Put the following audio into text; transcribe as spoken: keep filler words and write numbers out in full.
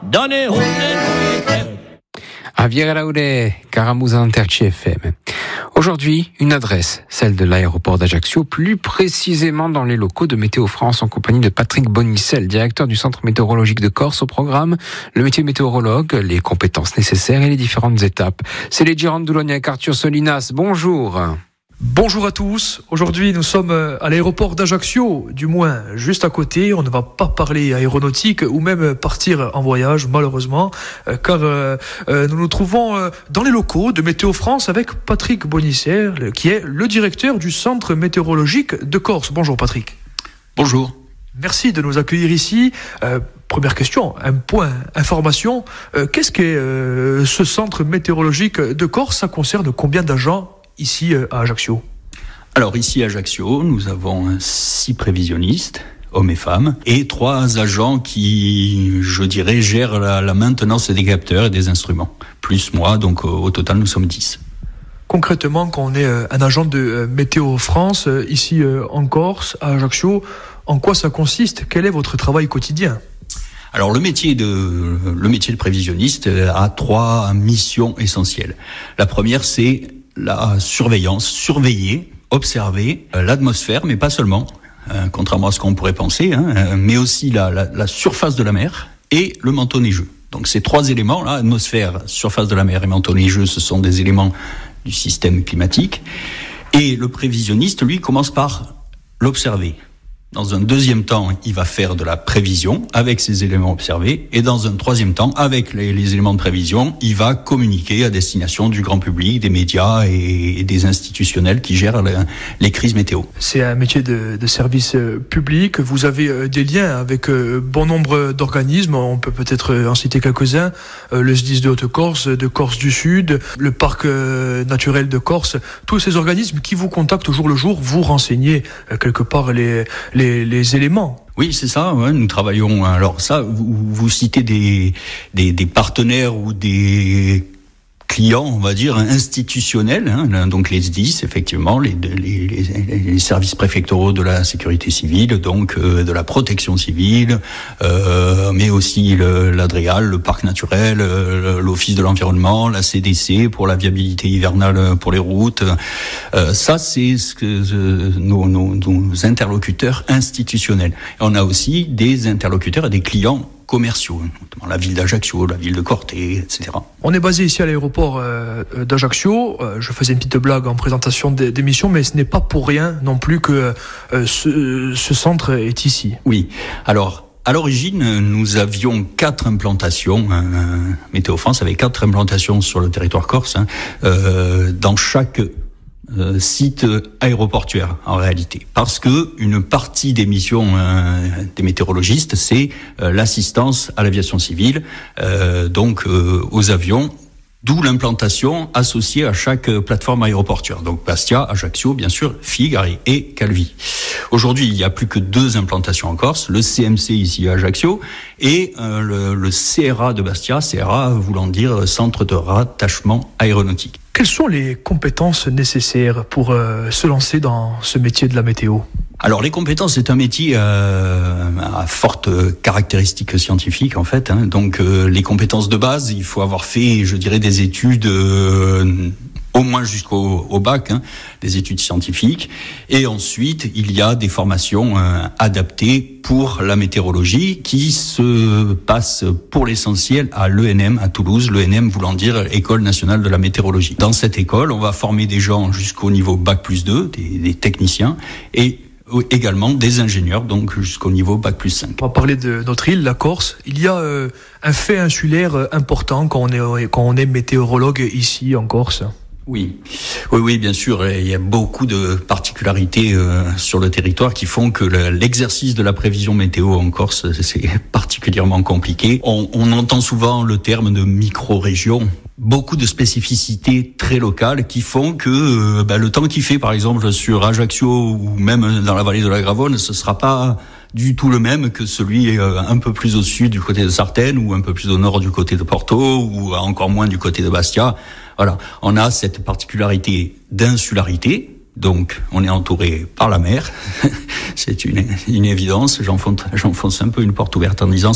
donne une Javier Laure, Caramusa Interci F M. Aujourd'hui, une adresse, celle de l'aéroport d'Ajaccio, plus précisément dans les locaux de Météo France en compagnie de Patrick Bonicel, directeur du centre météorologique de Corse. Au programme, le métier météorologue, les compétences nécessaires et les différentes étapes. C'est les Girandoulogne avec Arthur Solinas. Bonjour. Bonjour à tous. Aujourd'hui, nous sommes à l'aéroport d'Ajaccio, du moins juste à côté. On ne va pas parler aéronautique ou même partir en voyage, malheureusement, car euh, nous nous trouvons dans les locaux de Météo France avec Patrick Bonicel, qui est le directeur du centre météorologique de Corse. Bonjour Patrick. Bonjour. Merci de nous accueillir ici. Euh, première question, un point information. Euh, qu'est-ce qu'est euh, ce centre météorologique de Corse? Ça concerne combien d'agents ici à Ajaccio? Alors ici à Ajaccio, nous avons six prévisionnistes, hommes et femmes, et trois agents qui, je dirais, gèrent la, la maintenance des capteurs et des instruments. Plus moi, donc au, au total nous sommes dix. Concrètement, quand on est un agent de Météo France, ici en Corse, à Ajaccio, en quoi ça consiste? Quel est votre travail quotidien? Alors le métier de le métier de prévisionniste a trois missions essentielles. La première, c'est la surveillance, surveiller, observer euh, l'atmosphère, mais pas seulement, euh, contrairement à ce qu'on pourrait penser, hein, euh, mais aussi la, la, la surface de la mer et le manteau neigeux. Donc ces trois éléments, là, atmosphère, surface de la mer et manteau neigeux, ce sont des éléments du système climatique. Et le prévisionniste, lui, commence par l'observer. Dans un deuxième temps, il va faire de la prévision avec ces éléments observés. Et dans un troisième temps, avec les, les éléments de prévision, il va communiquer à destination du grand public, des médias et, et des institutionnels qui gèrent le, les crises météo. C'est un métier de, de service public. Vous avez des liens avec bon nombre d'organismes. On peut peut-être en citer quelques-uns. Le S D I S de Haute-Corse, de Corse du Sud, le Parc naturel de Corse. Tous ces organismes qui vous contactent au jour le jour, vous renseignez quelque part les... Les, les éléments. Oui, c'est ça. Ouais, nous travaillons. Alors ça, vous, vous citez des, des, des partenaires ou des clients, on va dire institutionnels. Hein, donc les S D I S, effectivement, les, les, les, les services préfectoraux de la sécurité civile, donc euh, de la protection civile, euh, mais aussi le, l'Adréal, le parc naturel, euh, l'office de l'environnement, la C D C pour la viabilité hivernale pour les routes. Euh, ça, c'est ce que euh, nos, nos, nos interlocuteurs institutionnels. Et on a aussi des interlocuteurs et des clients commerciaux, notamment la ville d'Ajaccio, la ville de Corté, et cetera. On est basé ici à l'aéroport euh, d'Ajaccio. Euh, je faisais une petite blague en présentation d'émission, mais ce n'est pas pour rien non plus que euh, ce, ce centre est ici. Oui, alors... À l'origine, nous avions quatre implantations. Euh, Météo France avait quatre implantations sur le territoire corse, hein, euh, dans chaque euh, site aéroportuaire en réalité, parce que une partie des missions euh, des météorologistes, c'est euh, l'assistance à l'aviation civile, euh, donc euh, aux avions. D'où l'implantation associée à chaque plateforme aéroportuaire. Donc Bastia, Ajaccio, bien sûr, Figaro et Calvi. Aujourd'hui, il n'y a plus que deux implantations en Corse, le C M C ici à Ajaccio et euh, le, le C R A de Bastia, C R A voulant dire Centre de rattachement aéronautique. Quelles sont les compétences nécessaires pour euh, se lancer dans ce métier de la météo ? Alors les compétences, c'est un métier euh, à forte caractéristique scientifique en fait. Hein. Donc euh, les compétences de base, il faut avoir fait, je dirais, des études euh, au moins jusqu'au au bac, hein, des études scientifiques. Et ensuite, il y a des formations euh, adaptées pour la météorologie qui se passent pour l'essentiel à l'E N M à Toulouse. L'E N M voulant dire École nationale de la météorologie. Dans cette école, on va former des gens jusqu'au niveau bac plus deux, des, des techniciens, et également des ingénieurs, donc jusqu'au niveau bac plus cinq. On va parler de notre île, la Corse. Il y a euh, un fait insulaire important quand on est, quand on est météorologue ici en Corse. Oui, oui, oui, bien sûr. Il y a beaucoup de particularités euh, sur le territoire qui font que le, l'exercice de la prévision météo en Corse, c'est particulièrement compliqué. On, on entend souvent le terme de micro-région. Beaucoup de spécificités très locales qui font que euh, bah, le temps qu'il fait, par exemple, sur Ajaccio ou même dans la vallée de la Gravonne, ce sera pas du tout le même que celui euh, un peu plus au sud du côté de Sartène ou un peu plus au nord du côté de Porto ou encore moins du côté de Bastia. Voilà, on a cette particularité d'insularité. Donc, on est entouré par la mer. C'est une, une évidence. J'enfonce, j'enfonce un peu une porte ouverte en disant